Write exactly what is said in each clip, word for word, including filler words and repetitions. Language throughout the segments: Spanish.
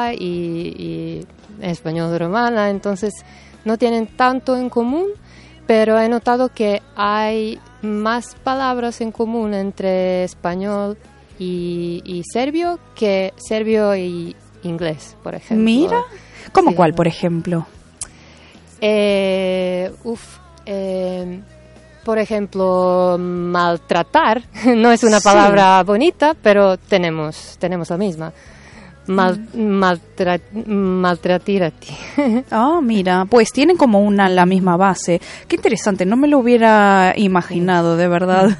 Serbia y, y español romana, entonces no tienen tanto en común, pero he notado que hay más palabras en común entre español y, y serbio que serbio y inglés, por ejemplo. Mira, ¿cómo sí. cuál, por ejemplo? Eh, uf, eh, por ejemplo, maltratar no es una palabra sí. bonita, pero tenemos, tenemos la misma. Mal, maltra, maltratar a ti. Ah, mira, pues tienen como una la misma base. Qué interesante, no me lo hubiera imaginado, de verdad.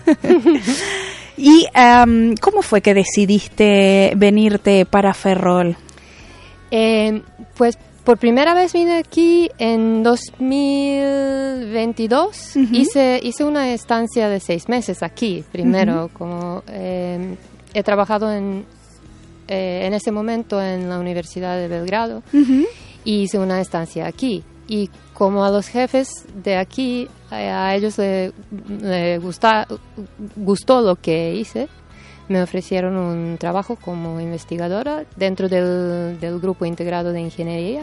¿Y um, cómo fue que decidiste venirte para Ferrol? Eh, pues por primera vez vine aquí en dos mil veintidós. Uh-huh. Hice, hice una estancia de seis meses aquí, primero. Uh-huh. Como eh, he trabajado en, eh, en ese momento en la Universidad de Belgrado. Uh-huh. Y hice una estancia aquí. Y como a los jefes de aquí, a ellos les le gusta, gustó lo que hice, me ofrecieron un trabajo como investigadora dentro del, del grupo integrado de ingeniería.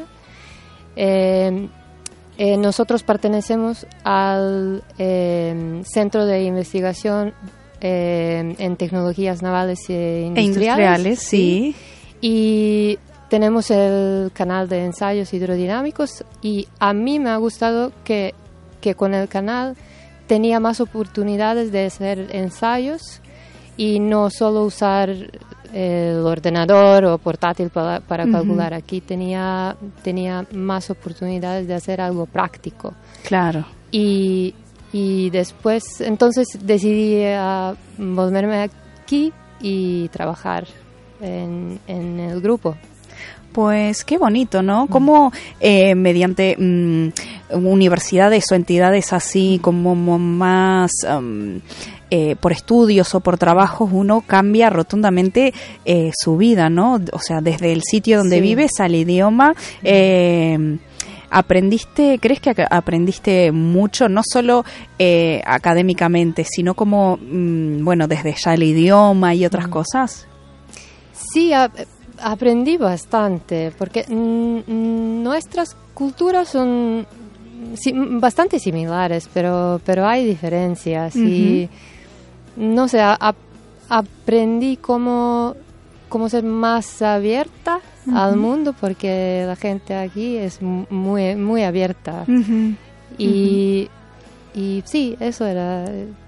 Eh, eh, nosotros pertenecemos al eh, Centro de Investigación eh, en Tecnologías Navales e Industriales. E industriales, sí. Y tenemos el canal de ensayos hidrodinámicos y a mí me ha gustado que, que con el canal tenía más oportunidades de hacer ensayos y no solo usar el ordenador o portátil para, para uh-huh. calcular. Aquí tenía, tenía más oportunidades de hacer algo práctico. Claro. Y, y después, entonces decidí uh, volverme aquí y trabajar en, en el grupo. Pues qué bonito, ¿no? Cómo eh, mediante um, universidades o entidades así como más um, eh, por estudios o por trabajos uno cambia rotundamente eh, su vida, ¿no? O sea, desde el sitio donde sí. vives al idioma. Eh, ¿Aprendiste, crees que aprendiste mucho, no solo eh, académicamente, sino como, mm, bueno, desde ya el idioma y otras mm. cosas? Sí, a, aprendí bastante, porque mm, nuestras culturas son sí, bastante similares, pero, pero hay diferencias. Uh-huh. Y, no sé, a, a, aprendí cómo, cómo ser más abierta uh-huh. al mundo, porque la gente aquí es muy, muy abierta. Uh-huh. Y, uh-huh. y sí, eso era...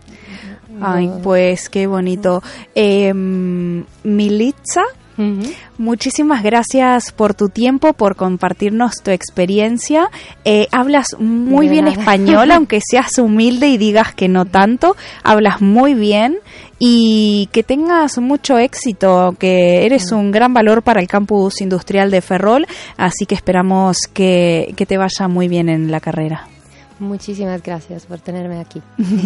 Ay, pues qué bonito. Eh, Milica, uh-huh. muchísimas gracias por tu tiempo, por compartirnos tu experiencia. Eh, hablas muy De bien nada. español, aunque seas humilde y digas que no tanto. Hablas muy bien y que tengas mucho éxito, que eres un gran valor para el campus industrial de Ferrol, así que esperamos que, que te vaya muy bien en la carrera. Muchísimas gracias por tenerme aquí.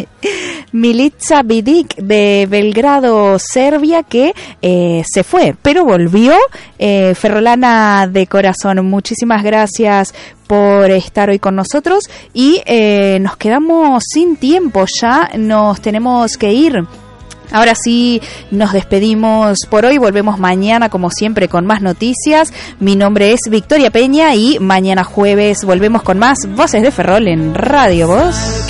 Milica Vidic de Belgrado, Serbia, que eh, se fue, pero volvió, eh, ferrolana de corazón. Muchísimas gracias por estar hoy con nosotros y eh, nos quedamos sin tiempo, ya nos tenemos que ir. Ahora sí, nos despedimos por hoy, volvemos mañana como siempre con más noticias. Mi nombre es Victoria Peña y mañana jueves volvemos con más Voces de Ferrol en Radio Voz.